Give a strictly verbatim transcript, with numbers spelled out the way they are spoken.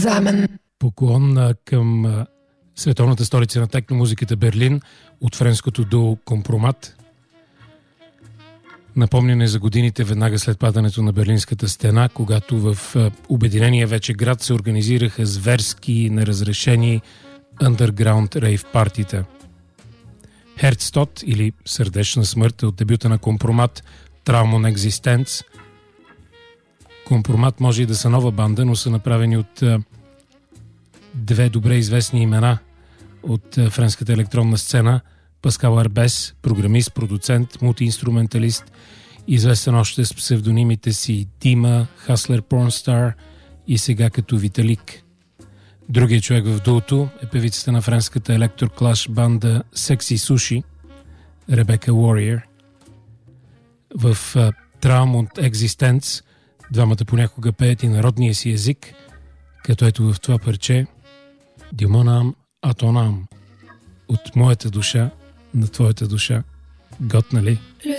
Замен. Поклон към а, световната столица на техномузиката Берлин от френското дуо Компромат. Напомняне за годините веднага след падането на Берлинската стена, когато в а, обединения вече град се организираха зверски, неразрешени underground рейв партита. Herztod или Сърдечна смърт от дебюта на Компромат Traumon Existence. Компромат може и да са нова банда, но са направени от а, две добре известни имена от а, френската електронна сцена. Паскал Арбес, програмист, продуцент, мултиинструменталист, известен още с псевдонимите си Дима, Хаслер Порнстар и сега като Виталик. Другият човек в дуото е певицата на френската електроклаш банда Sexy Sushi, Ребека Уориер. В uh, Traumon Existence двамата понякога пеят и народния си език, като ето в това парче Димонам Атонам, от моята душа на твоята душа. Готна ли? Le